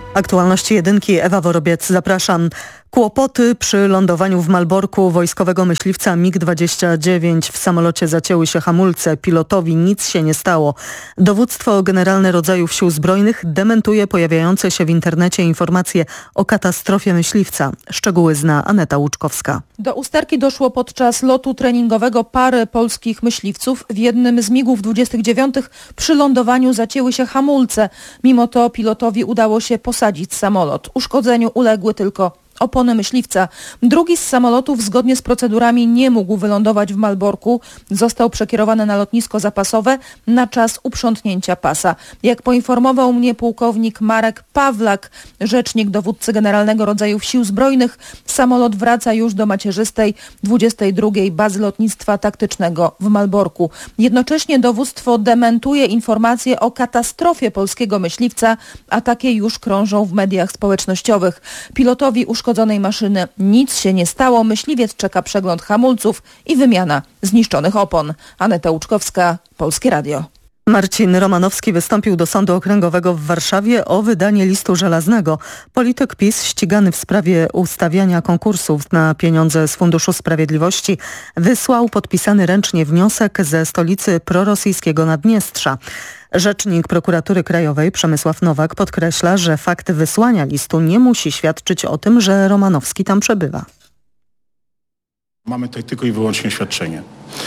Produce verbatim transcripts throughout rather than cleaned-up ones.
Aktualności jedynki, Ewa Worobiec, zapraszam. Kłopoty przy lądowaniu w Malborku wojskowego myśliwca mig dwadzieścia dziewięć. W samolocie zacięły się hamulce. Pilotowi nic się nie stało. Dowództwo Generalne Rodzajów Sił Zbrojnych dementuje pojawiające się w internecie informacje o katastrofie myśliwca. Szczegóły zna Aneta Łuczkowska. Do usterki doszło podczas lotu treningowego pary polskich myśliwców. W jednym z migów dwudziestych dziewiątych przy lądowaniu zacięły się hamulce. Mimo to pilotowi udało się posadzić samolot. Uszkodzeniu uległy tylko opony myśliwca. Drugi z samolotów zgodnie z procedurami nie mógł wylądować w Malborku. Został przekierowany na lotnisko zapasowe na czas uprzątnięcia pasa. Jak poinformował mnie pułkownik Marek Pawlak, rzecznik dowódcy Generalnego Rodzajów Sił Zbrojnych, samolot wraca już do macierzystej dwudziestej drugiej Bazy Lotnictwa Taktycznego w Malborku. Jednocześnie dowództwo dementuje informacje o katastrofie polskiego myśliwca, a takie już krążą w mediach społecznościowych. Pilotowi uszkodzonej maszyny nic się nie stało. Myśliwiec czeka przegląd hamulców i wymiana zniszczonych opon. Aneta Łuczkowska, Polskie Radio. Marcin Romanowski wystąpił do Sądu Okręgowego w Warszawie o wydanie listu żelaznego. Polityk PiS ścigany w sprawie ustawiania konkursów na pieniądze z Funduszu Sprawiedliwości wysłał podpisany ręcznie wniosek ze stolicy prorosyjskiego Naddniestrza. Rzecznik Prokuratury Krajowej Przemysław Nowak podkreśla, że fakt wysłania listu nie musi świadczyć o tym, że Romanowski tam przebywa. Mamy tutaj tylko i wyłącznie oświadczenie.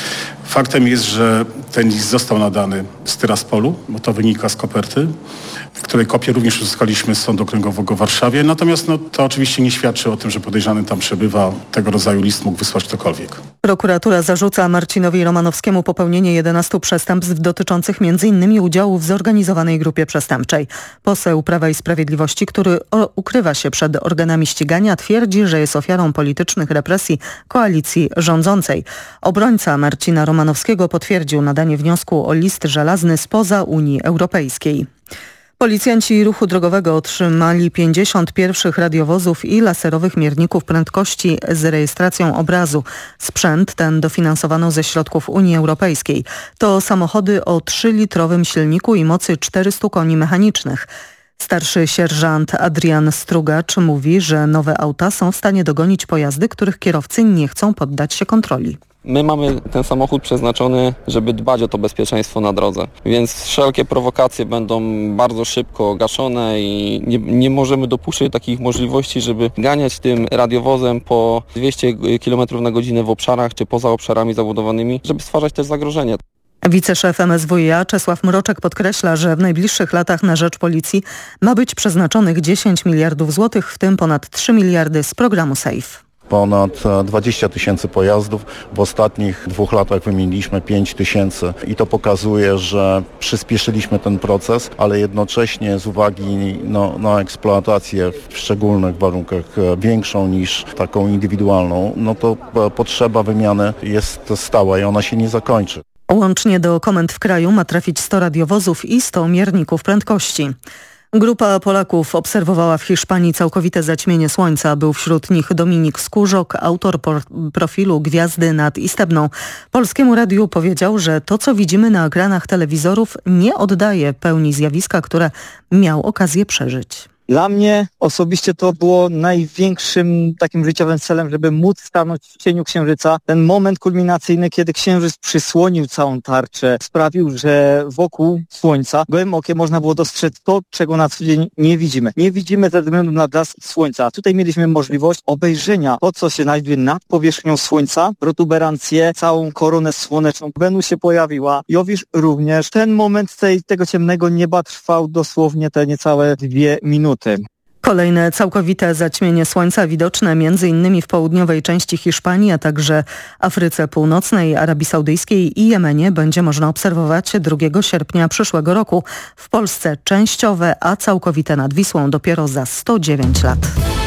Faktem jest, że ten list został nadany z Tyraspolu, bo to wynika z koperty, której kopię również uzyskaliśmy z Sądu Okręgowego w Warszawie. Natomiast no, to oczywiście nie świadczy o tym, że podejrzany tam przebywa. Tego rodzaju list mógł wysłać ktokolwiek. Prokuratura zarzuca Marcinowi Romanowskiemu popełnienie jedenastu przestępstw dotyczących między innymi udziału w zorganizowanej grupie przestępczej. Poseł Prawa i Sprawiedliwości, który ukrywa się przed organami ścigania, twierdzi, że jest ofiarą politycznych represji koalicji rządzącej. Obrońca Marcina Romanowskiego potwierdził nadanie wniosku o list żelazny spoza Unii Europejskiej. Policjanci ruchu drogowego otrzymali pięćdziesiąt pierwszych radiowozów i laserowych mierników prędkości z rejestracją obrazu. Sprzęt ten dofinansowano ze środków Unii Europejskiej. To samochody o trzylitrowym silniku i mocy czterystu koni mechanicznych. Starszy sierżant Adrian Strugacz mówi, że nowe auta są w stanie dogonić pojazdy, których kierowcy nie chcą poddać się kontroli. My mamy ten samochód przeznaczony, żeby dbać o to bezpieczeństwo na drodze, więc wszelkie prowokacje będą bardzo szybko gaszone i nie, nie możemy dopuszczać takich możliwości, żeby ganiać tym radiowozem po dwieście kilometrów na godzinę w obszarach czy poza obszarami zabudowanymi, żeby stwarzać też zagrożenie. Wiceszef M S W i A Czesław Mroczek podkreśla, że w najbliższych latach na rzecz policji ma być przeznaczonych dziesięć miliardów złotych, w tym ponad trzy miliardy z programu SAFE. Ponad dwadzieścia tysięcy pojazdów. W ostatnich dwóch latach wymieniliśmy pięć tysięcy i to pokazuje, że przyspieszyliśmy ten proces, ale jednocześnie z uwagi no, na eksploatację w szczególnych warunkach większą niż taką indywidualną, no to potrzeba wymiany jest stała i ona się nie zakończy. Łącznie do komend w kraju ma trafić sto radiowozów i sto mierników prędkości. Grupa Polaków obserwowała w Hiszpanii całkowite zaćmienie słońca. Był wśród nich Dominik Skórzok, autor profilu Gwiazdy nad Istebną. Polskiemu Radiu powiedział, że to, co widzimy na ekranach telewizorów, nie oddaje pełni zjawiska, które miał okazję przeżyć. Dla mnie osobiście to było największym takim życiowym celem, żeby móc stanąć w cieniu księżyca. Ten moment kulminacyjny, kiedy księżyc przysłonił całą tarczę, sprawił, że wokół słońca gołym okiem można było dostrzec to, czego na co dzień nie widzimy. Nie widzimy ze względu na blask słońca. Tutaj mieliśmy możliwość obejrzenia to, co się znajduje nad powierzchnią słońca, protuberancję, całą koronę słoneczną. Wenus się pojawiła, Jowisz również. Ten moment tej, tego ciemnego nieba trwał dosłownie te niecałe dwie minuty. Kolejne całkowite zaćmienie słońca widoczne m.in. w południowej części Hiszpanii, a także Afryce Północnej, Arabii Saudyjskiej i Jemenie będzie można obserwować drugiego sierpnia przyszłego roku. W Polsce częściowe, a całkowite nad Wisłą dopiero za sto dziewięć lat.